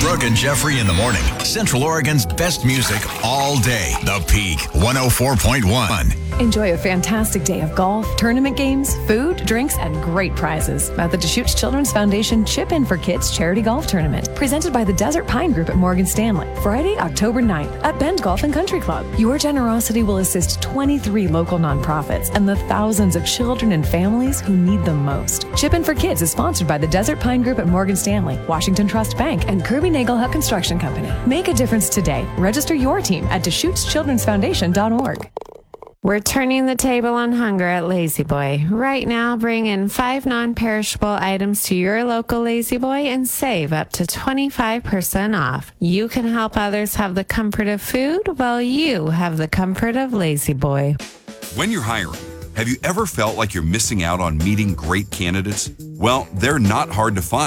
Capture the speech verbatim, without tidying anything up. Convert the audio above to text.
Brooke and Jeffrey in the morning. Central Oregon's best music all day. The Peak, one oh four point one. Enjoy a fantastic day of golf, tournament games, food, drinks, and great prizes at the Deschutes Children's Foundation Chip In for Kids Charity Golf Tournament, presented by the Desert Pine Group at Morgan Stanley, Friday, October ninth at Bend Golf and Country Club. Your generosity will assist twenty-three local nonprofits and the thousands of children and families who need them most. Chip In for Kids is sponsored by the Desert Pine Group at Morgan Stanley, Washington Trust Bank, and Kirby Nagelhut Construction Company. Make a difference today. Register your team at Deschutes Children's Foundation dot org. We're turning the table on hunger at Lazy Boy. Right now, bring in five non-perishable items to your local Lazy Boy and save up to twenty-five percent off. You can help others have the comfort of food while you have the comfort of Lazy Boy. When you're hiring, have you ever felt like you're missing out on meeting great candidates? Well, they're not hard to find.